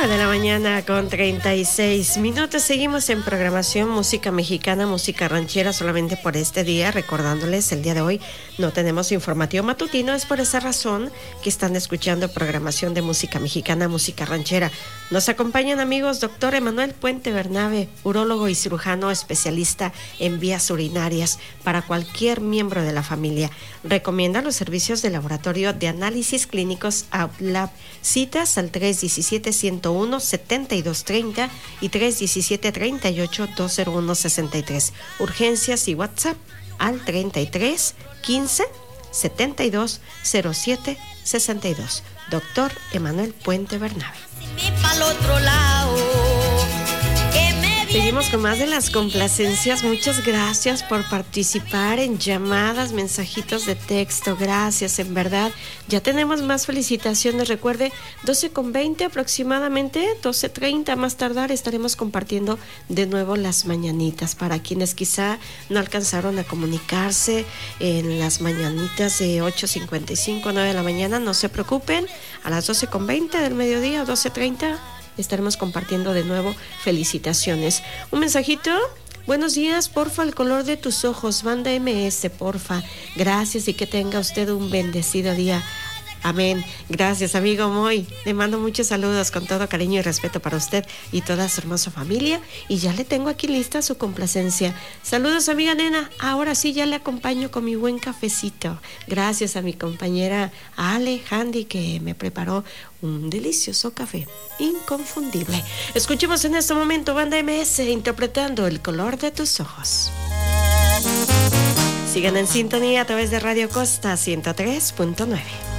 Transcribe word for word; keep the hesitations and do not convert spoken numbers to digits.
nueve de la mañana con treinta y seis minutos. Seguimos en programación música mexicana, música ranchera solamente por este día. Recordándoles, el día de hoy no tenemos informativo matutino. Es por esa razón que están escuchando programación de música mexicana, música ranchera. Nos acompañan, amigos, doctor Emanuel Puente Bernabe, urólogo y cirujano especialista en vías urinarias para cualquier miembro de la familia. Recomienda los servicios de laboratorio de análisis clínicos Outlab. Citas al tres diecisiete, ciento uno, setenta y dos treinta y tres diecisiete, treinta y ocho, doscientos uno, sesenta y tres. Urgencias y WhatsApp al treinta y tres, quince, setenta y dos, cero siete, sesenta y dos. Doctor Emanuel Puente Bernabe. Seguimos con más de las complacencias. Muchas gracias por participar en llamadas, mensajitos de texto. Gracias, en verdad. Ya tenemos más felicitaciones. Recuerde, doce con veinte aproximadamente, doce treinta más tardar, estaremos compartiendo de nuevo las mañanitas. Para quienes quizá no alcanzaron a comunicarse en las mañanitas de ocho cincuenta y cinco, nueve de la mañana, no se preocupen. A las doce con veinte del mediodía, doce treinta, estaremos compartiendo de nuevo felicitaciones. Un mensajito. Buenos días, porfa, el color de tus ojos, banda M S, porfa. Gracias y que tenga usted un bendecido día. Amén. Gracias, amigo Moy. Le mando muchos saludos con todo cariño y respeto para usted y toda su hermosa familia. Y ya le tengo aquí lista su complacencia. Saludos, amiga nena. Ahora sí ya le acompaño con mi buen cafecito. Gracias a mi compañera Ale Handy, que me preparó un delicioso café inconfundible. Escuchemos en este momento banda M S interpretando El color de tus ojos. Sigan en sintonía a través de Radio Costa ciento tres punto nueve.